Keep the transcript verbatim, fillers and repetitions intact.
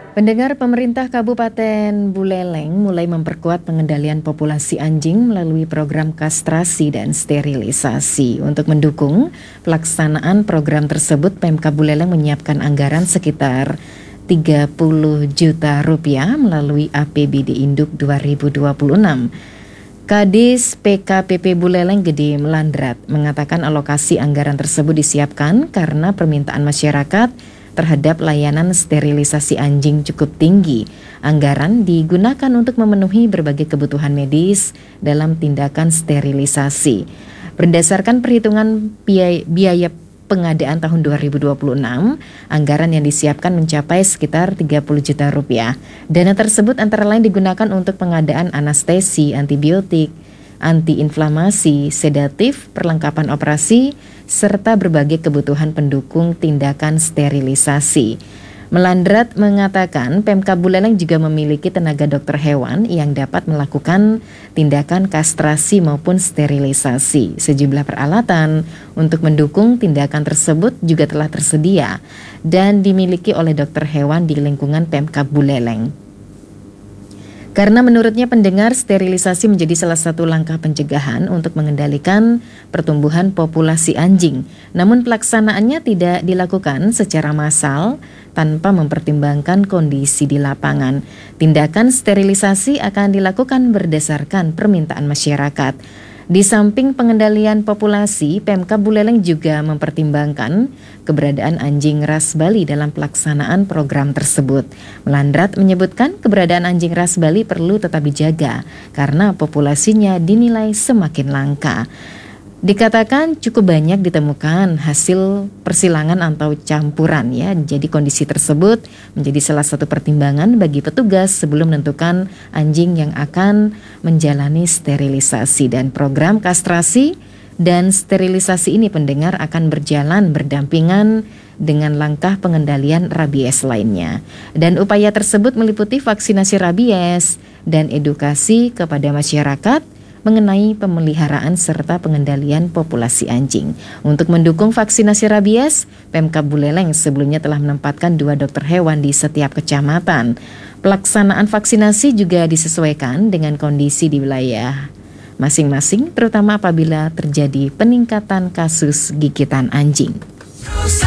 Pendengar, pemerintah Kabupaten Buleleng mulai memperkuat pengendalian populasi anjing melalui program kastrasi dan sterilisasi. Untuk mendukung pelaksanaan program tersebut, Pemkab Buleleng menyiapkan anggaran sekitar tiga puluh juta rupiah melalui A P B D Induk dua ribu dua puluh enam. Kadis P K P P Buleleng Gede Melandrat mengatakan alokasi anggaran tersebut disiapkan karena permintaan masyarakat terhadap layanan sterilisasi anjing cukup tinggi. Anggaran digunakan untuk memenuhi berbagai kebutuhan medis dalam tindakan sterilisasi. Berdasarkan perhitungan biaya, biaya pengadaan tahun dua ribu dua puluh enam, anggaran yang disiapkan mencapai sekitar tiga puluh juta rupiah. Dana tersebut antara lain digunakan untuk pengadaan anestesi, antibiotik, antiinflamasi, sedatif, perlengkapan operasi, serta berbagai kebutuhan pendukung tindakan sterilisasi. Melandrat mengatakan Pemkab Buleleng juga memiliki tenaga dokter hewan yang dapat melakukan tindakan kastrasi maupun sterilisasi. Sejumlah peralatan untuk mendukung tindakan tersebut juga telah tersedia dan dimiliki oleh dokter hewan di lingkungan Pemkab Buleleng. Karena menurutnya pendengar, sterilisasi menjadi salah satu langkah pencegahan untuk mengendalikan pertumbuhan populasi anjing. Namun pelaksanaannya tidak dilakukan secara massal tanpa mempertimbangkan kondisi di lapangan. Tindakan sterilisasi akan dilakukan berdasarkan permintaan masyarakat. Di samping pengendalian populasi, Pemkab Buleleng juga mempertimbangkan keberadaan anjing ras Bali dalam pelaksanaan program tersebut. Melandrat menyebutkan keberadaan anjing ras Bali perlu tetap dijaga karena populasinya dinilai semakin langka. Dikatakan cukup banyak ditemukan hasil persilangan atau campuran ya. Jadi kondisi tersebut menjadi salah satu pertimbangan bagi petugas sebelum menentukan anjing yang akan menjalani sterilisasi, dan program kastrasi dan sterilisasi ini pendengar akan berjalan berdampingan dengan langkah pengendalian rabies lainnya. Dan upaya tersebut meliputi vaksinasi rabies dan edukasi kepada masyarakat mengenai pemeliharaan serta pengendalian populasi anjing. Untuk mendukung vaksinasi rabies, Pemkab Buleleng sebelumnya telah menempatkan dua dokter hewan di setiap kecamatan. Pelaksanaan vaksinasi juga disesuaikan dengan kondisi di wilayah masing-masing, terutama apabila terjadi peningkatan kasus gigitan anjing.